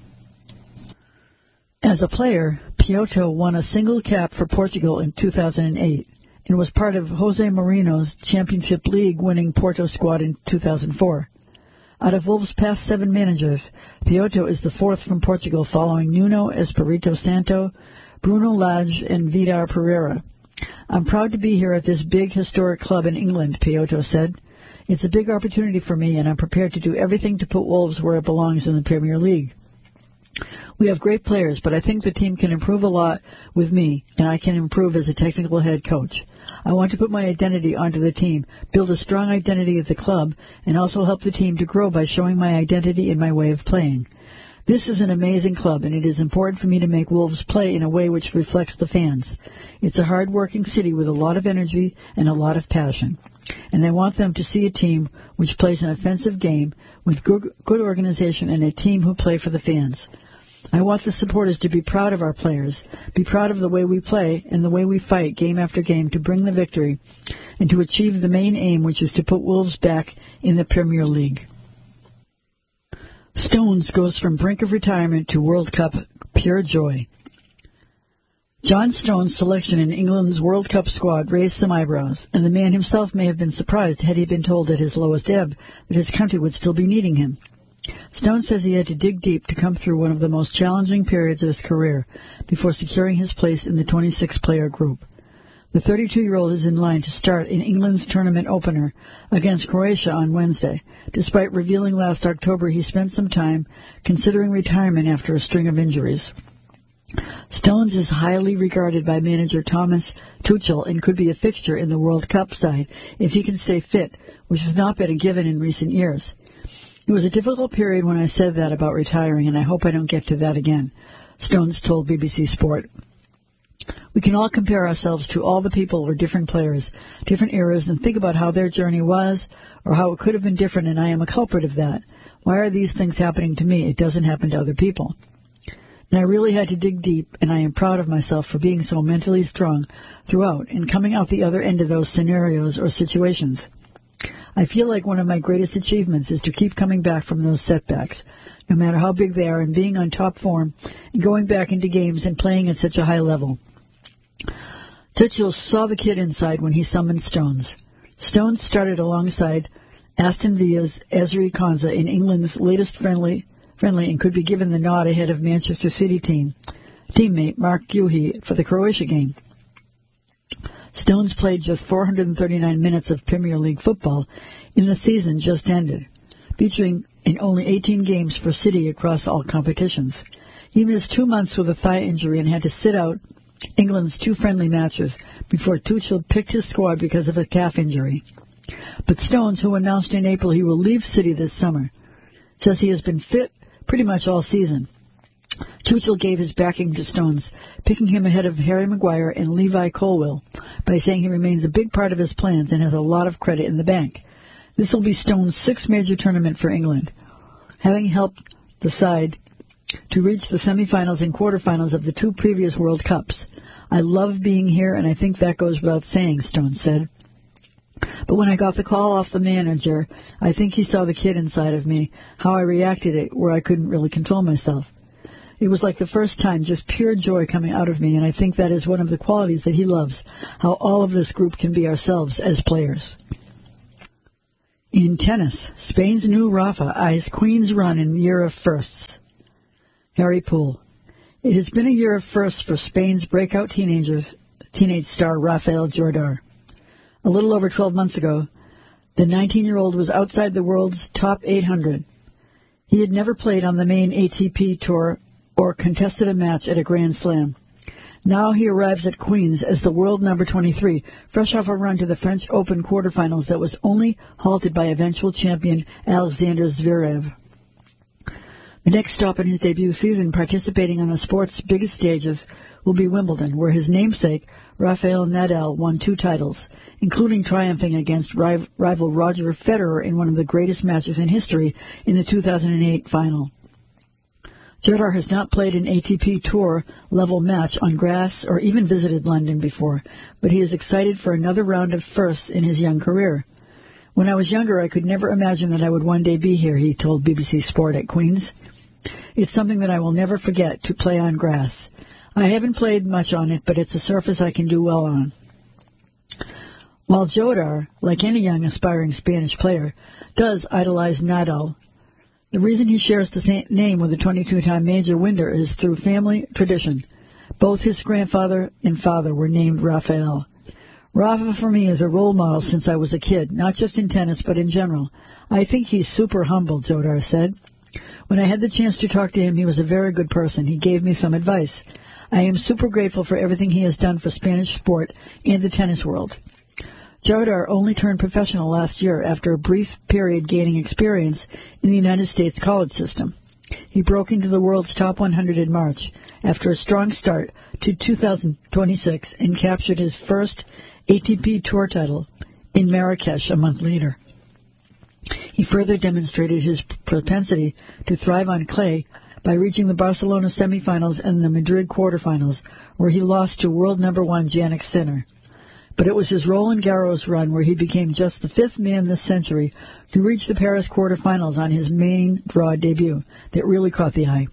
As a player, Pioto won a single cap for Portugal in two thousand eight and was part of Jose Mourinho's Championship League-winning Porto squad in two thousand four. Out of Wolves' past seven managers, Pioto is the fourth from Portugal, following Nuno Espirito Santo, Bruno Lage, and Vidar Pereira. "I'm proud to be here at this big, historic club in England," Pioto said. "It's a big opportunity for me, and I'm prepared to do everything to put Wolves where it belongs in the Premier League. We have great players, but I think the team can improve a lot with me, and I can improve as a technical head coach. I want to put my identity onto the team, build a strong identity at the club, and also help the team to grow by showing my identity and my way of playing. This is an amazing club, and it is important for me to make Wolves play in a way which reflects the fans. It's a hard-working city with a lot of energy and a lot of passion, and I want them to see a team which plays an offensive game with good, good organization and a team who play for the fans. I want the supporters to be proud of our players, be proud of the way we play and the way we fight game after game to bring the victory and to achieve the main aim, which is to put Wolves back in the Premier League." Stones goes from brink of retirement to World Cup, pure joy. John Stones' selection in England's World Cup squad raised some eyebrows, and the man himself may have been surprised had he been told at his lowest ebb that his country would still be needing him. Stone says he had to dig deep to come through one of the most challenging periods of his career before securing his place in the twenty-six player group. The thirty-two-year-old is in line to start in England's tournament opener against Croatia on Wednesday, despite revealing last October he spent some time considering retirement after a string of injuries. Stones is highly regarded by manager Thomas Tuchel and could be a fixture in the World Cup side if he can stay fit, which has not been a given in recent years. "It was a difficult period when I said that about retiring, and I hope I don't get to that again," Stones told B B C Sport. "We can all compare ourselves to all the people or different players, different eras, and think about how their journey was or how it could have been different, and I am a culprit of that. Why are these things happening to me? It doesn't happen to other people. And I really had to dig deep, and I am proud of myself for being so mentally strong throughout and coming out the other end of those scenarios or situations. I feel like one of my greatest achievements is to keep coming back from those setbacks, no matter how big they are, and being on top form and going back into games and playing at such a high level." Tuchel saw the kid inside when he summoned Stones. Stones started alongside Aston Villa's Ezri Konsa in England's latest friendly, friendly and could be given the nod ahead of Manchester City team teammate Mark Guehi for the Croatia game. Stones played just four hundred thirty-nine minutes of Premier League football in the season just ended, featuring in only eighteen games for City across all competitions. He missed two months with a thigh injury and had to sit out England's two friendly matches before Tuchel picked his squad because of a calf injury. But Stones, who announced in April he will leave City this summer, says he has been fit pretty much all season. Tuchel gave his backing to Stones, picking him ahead of Harry Maguire and Levi Colwill, by saying he remains a big part of his plans and has a lot of credit in the bank. This will be Stones' sixth major tournament for England, having helped the side to reach the semifinals and quarterfinals of the two previous World Cups. "I love being here, and I think that goes without saying," Stones said. But when I got the call off the manager, I think he saw the kid inside of me, how I reacted it, where I couldn't really control myself. It was like the first time, just pure joy coming out of me, and I think that is one of the qualities that he loves, how all of this group can be ourselves as players. In tennis, Spain's new Rafa eyes Queen's run in year of firsts. Harry Poole. It has been a year of firsts for Spain's breakout teenagers, teenage star Rafael Jodar. A little over twelve months ago, the nineteen-year-old was outside the world's top eight hundred. He had never played on the main A T P Tour or contested a match at a Grand Slam. Now he arrives at Queen's as the world number twenty-three, fresh off a run to the French Open quarterfinals that was only halted by eventual champion Alexander Zverev. The next stop in his debut season, participating on the sport's biggest stages, will be Wimbledon, where his namesake, Rafael Nadal, won two titles, including triumphing against rival Roger Federer in one of the greatest matches in history in the two thousand eight final. Jodar has not played an A T P Tour level match on grass or even visited London before, but he is excited for another round of firsts in his young career. When I was younger, I could never imagine that I would one day be here, he told B B C Sport at Queen's. It's something that I will never forget, to play on grass. I haven't played much on it, but it's a surface I can do well on. While Jodar, like any young aspiring Spanish player, does idolize Nadal, the reason he shares the same name with the twenty-two-time major winner is through family tradition. Both his grandfather and father were named Rafael. Rafa for me is a role model since I was a kid, not just in tennis but in general. I think he's super humble, Jodar said. When I had the chance to talk to him, he was a very good person. He gave me some advice. I am super grateful for everything he has done for Spanish sport and the tennis world. Jodar only turned professional last year after a brief period gaining experience in the United States college system. He broke into the world's top one hundred in March after a strong start to two thousand twenty-six and captured his first A T P Tour title in Marrakesh a month later. He further demonstrated his propensity to thrive on clay by reaching the Barcelona semifinals and the Madrid quarterfinals, where he lost to world number one Jannik Sinner. But it was his Roland Garros run where he became just the fifth man this century to reach the Paris quarterfinals on his main draw debut that really caught the eye.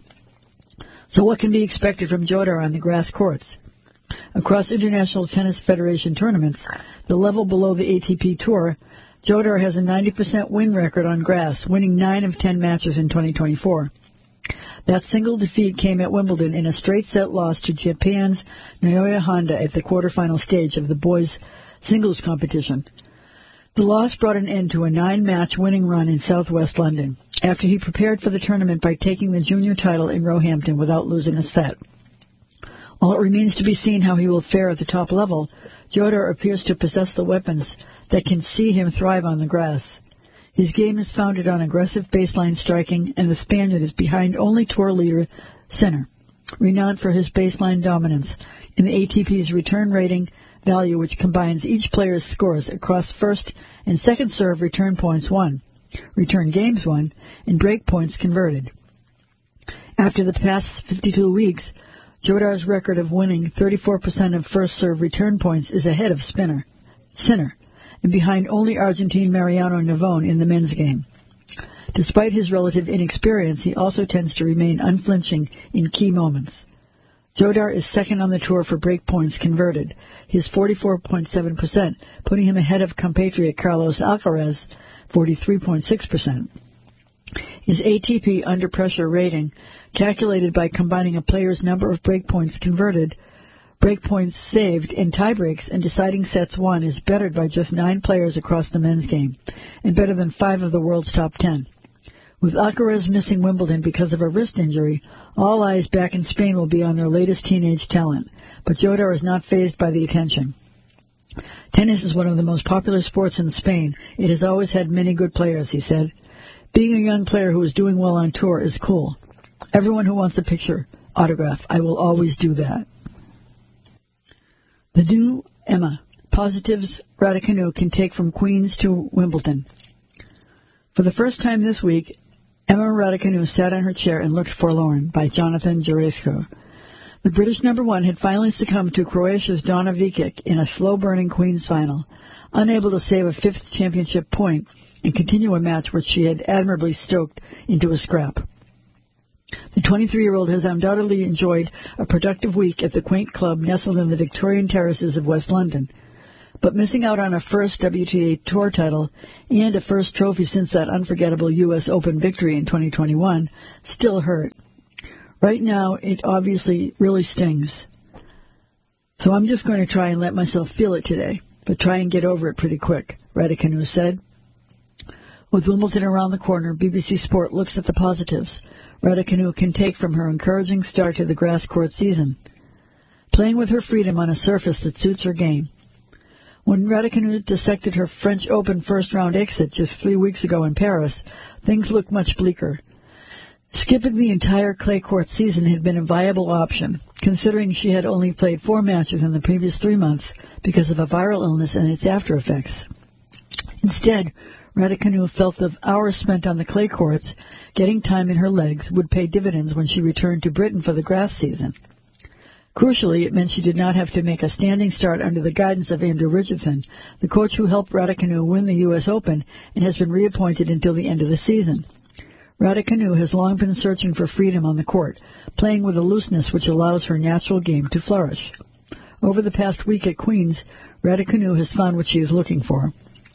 So what can be expected from Jodar on the grass courts? Across International Tennis Federation tournaments, the level below the A T P Tour, Jodar has a ninety percent win record on grass, winning nine of ten matches in twenty twenty-four. That single defeat came at Wimbledon in a straight-set loss to Japan's Naoya Honda at the quarterfinal stage of the boys' singles competition. The loss brought an end to a nine-match winning run in southwest London, after he prepared for the tournament by taking the junior title in Roehampton without losing a set. While it remains to be seen how he will fare at the top level, Jodar appears to possess the weapons that can see him thrive on the grass. His game is founded on aggressive baseline striking, and the Spaniard is behind only tour leader Sinner, renowned for his baseline dominance in the A T P's return rating value, which combines each player's scores across first and second serve return points won, return games won, and break points converted. After the past fifty-two weeks, Jodar's record of winning thirty-four percent of first serve return points is ahead of Spinner, Sinner, and behind only Argentine Mariano Navone in the men's game. Despite his relative inexperience, he also tends to remain unflinching in key moments. Jodar is second on the tour for break points converted, his forty-four point seven percent, putting him ahead of compatriot Carlos Alcaraz, forty-three point six percent. His A T P under pressure rating, calculated by combining a player's number of break points converted, break points saved, and tiebreaks and deciding sets won, is bettered by just nine players across the men's game, and better than five of the world's top ten. With Alcaraz missing Wimbledon because of a wrist injury, all eyes back in Spain will be on their latest teenage talent, but Jodar is not fazed by the attention. Tennis is one of the most popular sports in Spain. It has always had many good players, he said. Being a young player who is doing well on tour is cool. Everyone who wants a picture, autograph, I will always do that. The new Emma. Positives Raducanu can take from Queen's to Wimbledon. For the first time this week, Emma Raducanu sat on her chair and looked forlorn, by Jonathan Jaresko. The British number one had finally succumbed to Croatia's Donna Vikic in a slow-burning Queen's final, unable to save a fifth championship point and continue a match which she had admirably stoked into a scrap. The twenty-three-year-old has undoubtedly enjoyed a productive week at the quaint club nestled in the Victorian terraces of West London, but missing out on a first W T A Tour title and a first trophy since that unforgettable U S Open victory in twenty twenty-one still hurt. Right now, it obviously really stings. So I'm just going to try and let myself feel it today, but try and get over it pretty quick, Raducanu said. With Wimbledon around the corner, B B C Sport looks at the positives Raducanu can take from her encouraging start to the grass court season. Playing with her freedom on a surface that suits her game. When Raducanu dissected her French Open first-round exit just three weeks ago in Paris, things looked much bleaker. Skipping the entire clay court season had been a viable option, considering she had only played four matches in the previous three months because of a viral illness and its after-effects. Instead, Raducanu felt the hours spent on the clay courts, getting time in her legs, would pay dividends when she returned to Britain for the grass season. Crucially, it meant she did not have to make a standing start under the guidance of Andrew Richardson, the coach who helped Raducanu win the U S Open and has been reappointed until the end of the season. Raducanu has long been searching for freedom on the court, playing with a looseness which allows her natural game to flourish. Over the past week at Queen's, Raducanu has found what she is looking for.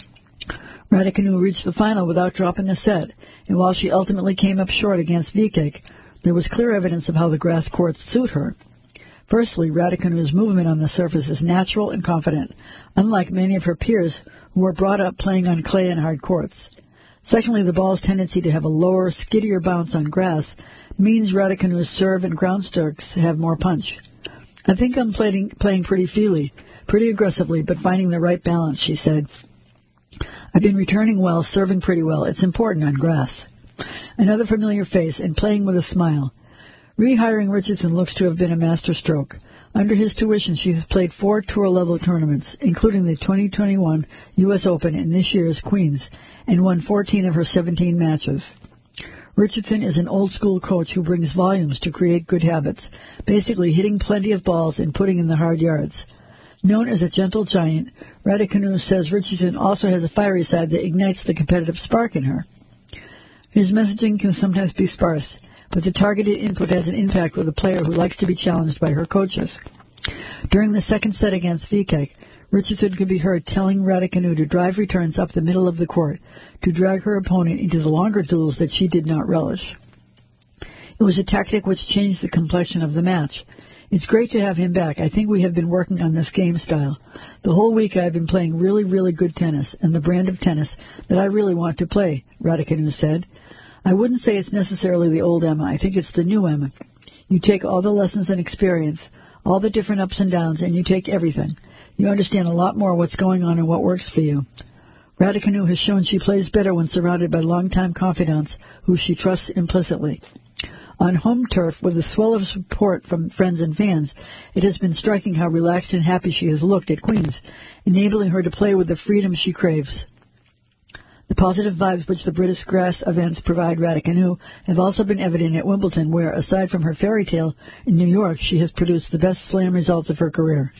Raducanu reached the final without dropping a set, and while she ultimately came up short against Vikic, there was clear evidence of how the grass courts suit her. Firstly, Raducanu's movement on the surface is natural and confident, unlike many of her peers who were brought up playing on clay and hard courts. Secondly, the ball's tendency to have a lower, skiddier bounce on grass means Raducanu's serve and ground strokes have more punch. I think I'm playing, playing pretty freely, pretty aggressively, but finding the right balance, she said. I've been returning well, serving pretty well. It's important on grass. Another familiar face, and playing with a smile. Rehiring Richardson looks to have been a masterstroke. Under his tuition, she has played four tour-level tournaments, including the twenty twenty-one U S Open and this year's Queen's, and won fourteen of her seventeen matches. Richardson is an old-school coach who brings volumes to create good habits, basically hitting plenty of balls and putting in the hard yards. Known as a gentle giant, Raducanu says Richardson also has a fiery side that ignites the competitive spark in her. His messaging can sometimes be sparse, but the targeted input has an impact with a player who likes to be challenged by her coaches. During the second set against Vikic, Richardson could be heard telling Raducanu to drive returns up the middle of the court, to drag her opponent into the longer duels that she did not relish. It was a tactic which changed the complexion of the match. It's great to have him back. I think we have been working on this game style. The whole week I have been playing really, really good tennis, and the brand of tennis that I really want to play, Raducanu said. I wouldn't say it's necessarily the old Emma. I think it's the new Emma. You take all the lessons and experience, all the different ups and downs, and you take everything. You understand a lot more what's going on and what works for you. Raducanu has shown she plays better when surrounded by longtime confidants who she trusts implicitly. On home turf, with a swell of support from friends and fans, it has been striking how relaxed and happy she has looked at Queen's, enabling her to play with the freedom she craves. The positive vibes which the British grass events provide Raducanu have also been evident at Wimbledon, where, aside from her fairy tale in New York, she has produced the best slam results of her career.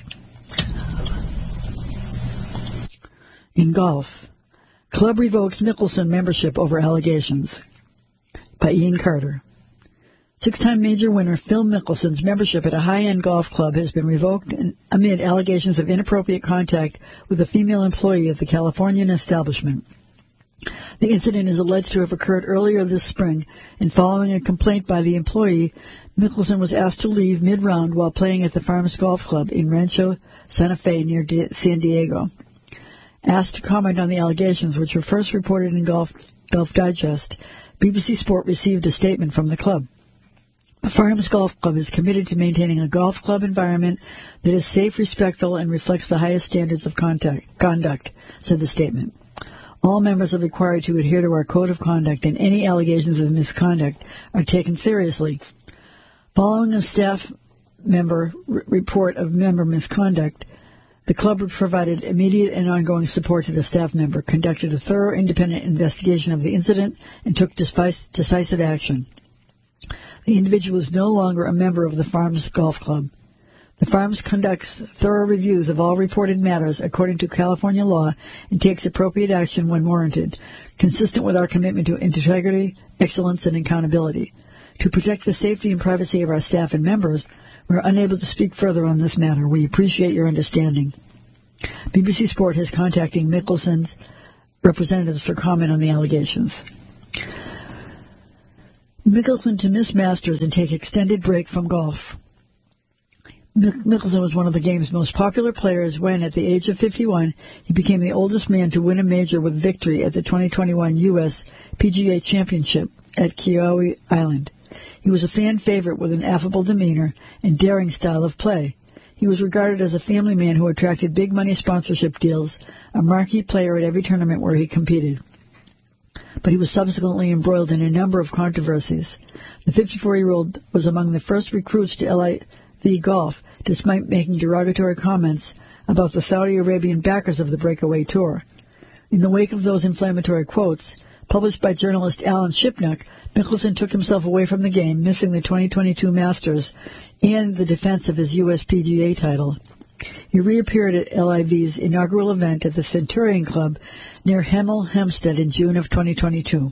In golf, club revokes Mickelson membership over allegations. By Ian Carter. Six-time major winner Phil Mickelson's membership at a high-end golf club has been revoked amid allegations of inappropriate contact with a female employee at the Californian establishment. The incident is alleged to have occurred earlier this spring, and following a complaint by the employee, Mickelson was asked to leave mid-round while playing at the Farms Golf Club in Rancho Santa Fe near San Diego. Asked to comment on the allegations, which were first reported in Golf, Golf Digest, B B C Sport received a statement from the club. The Farms Golf Club is committed to maintaining a golf club environment that is safe, respectful, and reflects the highest standards of contact, conduct, said the statement. All members are required to adhere to our code of conduct, and any allegations of misconduct are taken seriously. Following a staff member r- report of member misconduct, the club provided immediate and ongoing support to the staff member, conducted a thorough independent investigation of the incident, and took decisive action. The individual is no longer a member of the Farms Golf Club. The Farms conducts thorough reviews of all reported matters according to California law and takes appropriate action when warranted, consistent with our commitment to integrity, excellence, and accountability. To protect the safety and privacy of our staff and members, we are unable to speak further on this matter. We appreciate your understanding. B B C Sport is contacting Mickelson's representatives for comment on the allegations. Mickelson to miss Masters and take extended break from golf. Mickelson was one of the game's most popular players when, at the age of fifty-one, he became the oldest man to win a major with victory at the twenty twenty-one U S P G A Championship at Kiawah Island. He was a fan favorite with an affable demeanor and daring style of play. He was regarded as a family man who attracted big money sponsorship deals, a marquee player at every tournament where he competed. But he was subsequently embroiled in a number of controversies. The fifty-four-year-old was among the first recruits to L I V Golf, despite making derogatory comments about the Saudi Arabian backers of the breakaway tour. In the wake of those inflammatory quotes, published by journalist Alan Shipnuck, Mickelson took himself away from the game, missing the twenty twenty-two Masters and the defense of his U S P G A title. He reappeared at L I V's inaugural event at the Centurion Club near Hemel Hempstead in June of twenty twenty-two.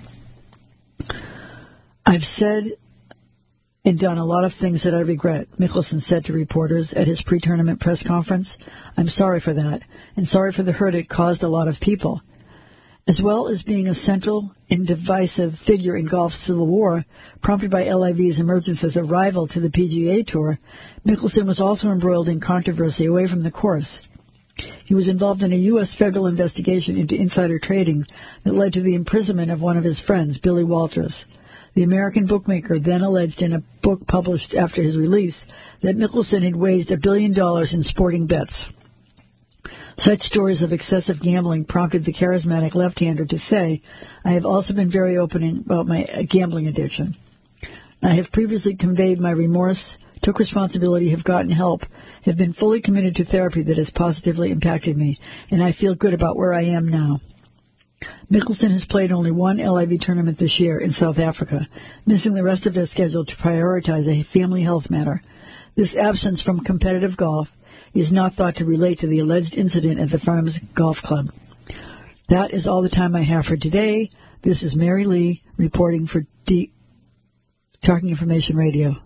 I've said and done a lot of things that I regret, Mickelson said to reporters at his pre-tournament press conference. I'm sorry for that, and sorry for the hurt it caused a lot of people. As well as being a central and divisive figure in golf's civil war, prompted by L I V's emergence as a rival to the P G A Tour, Mickelson was also embroiled in controversy away from the course. He was involved in a U S federal investigation into insider trading that led to the imprisonment of one of his friends, Billy Walters. The American bookmaker then alleged in a book published after his release that Mickelson had waged a billion dollars in sporting bets. Such stories of excessive gambling prompted the charismatic left-hander to say, I have also been very open about my gambling addiction. I have previously conveyed my remorse, took responsibility, have gotten help, have been fully committed to therapy that has positively impacted me, and I feel good about where I am now. Mickelson has played only one L I V tournament this year in South Africa, missing the rest of their schedule to prioritize a family health matter. This absence from competitive golf is not thought to relate to the alleged incident at the Farms Golf Club. That is all the time I have for today. This is Mary Lee reporting for D- Talking Information Radio.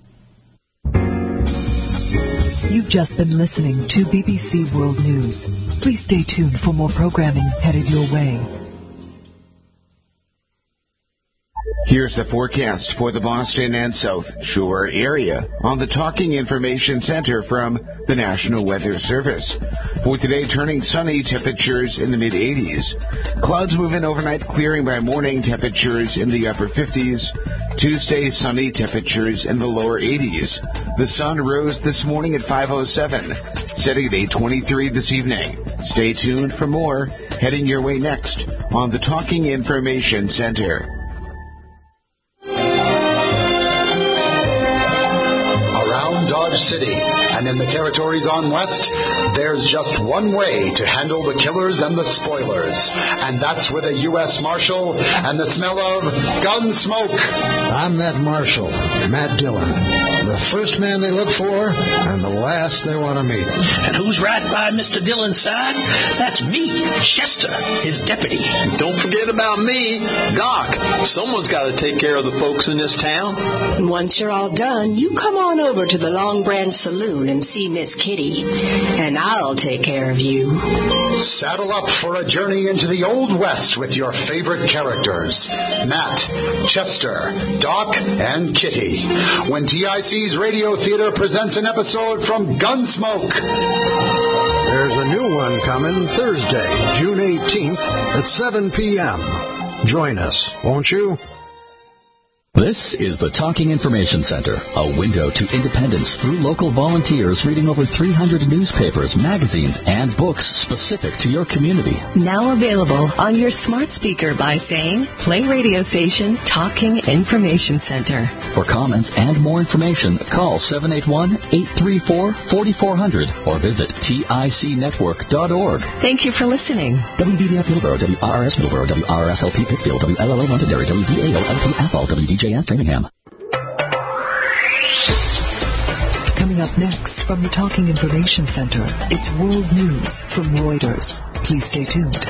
You've just been listening to B B C World News. Please stay tuned for more programming headed your way. Here's the forecast for the Boston and South Shore area on the Talking Information Center from the National Weather Service. For today, turning sunny, temperatures in the mid-eighties. Clouds move in overnight, clearing by morning, temperatures in the upper fifties. Tuesday, sunny, temperatures in the lower eighties. The sun rose this morning at five oh seven, setting at eight twenty-three this evening. Stay tuned for more, heading your way next on the Talking Information Center. Dodge City and in the territories on West, there's just one way to handle the killers and the spoilers, and that's with a U S Marshal and the smell of gun smoke. I'm that Marshal, Matt Dillon, the first man they look for and the last they want to meet. And who's right by Mister Dillon's side? That's me, Chester, his deputy. Don't forget about me, Doc. Someone's got to take care of the folks in this town. Once you're all done, you come on over to the Long Branch Saloon and see Miss Kitty, and I'll take care of you. Saddle up for a journey into the Old West with your favorite characters, Matt, Chester, Doc, and Kitty, when T I C's Radio Theater presents an episode from Gunsmoke. There's a new one coming Thursday, June eighteenth at seven p.m. Join us, won't you? This is the Talking Information Center, a window to independence through local volunteers reading over three hundred newspapers, magazines, and books specific to your community. Now available on your smart speaker by saying, play radio station Talking Information Center. For comments and more information, call seven eight one, eight three four, four four zero zero or visit tic network dot org. Thank you for listening. W B B F Middleborough, W R R S Middleborough, W R R S L P Pittsfield, W L L O Londonderry, W V A O L P Athol, W D J F Framingham. Coming up next from the Talking Information Center, it's World News from Reuters. Please stay tuned.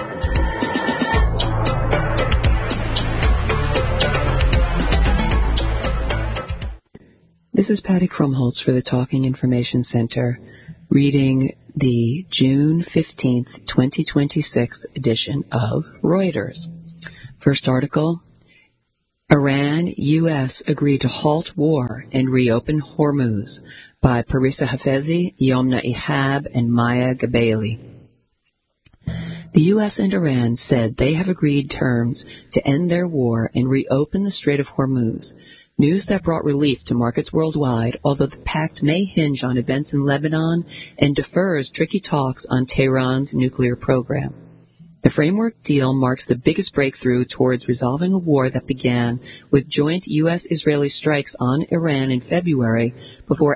This is Patty Krumholtz for the Talking Information Center, reading the June fifteenth, twenty twenty-six edition of Reuters. First article, Iran, U S agree to halt war and reopen Hormuz, by Parisa Hafezi, Yomna Ihab, and Maya Gabaili. The U S and Iran said they have agreed terms to end their war and reopen the Strait of Hormuz, news that brought relief to markets worldwide, although the pact may hinge on events in Lebanon and defers tricky talks on Tehran's nuclear program. The framework deal marks the biggest breakthrough towards resolving a war that began with joint U S Israeli strikes on Iran in February before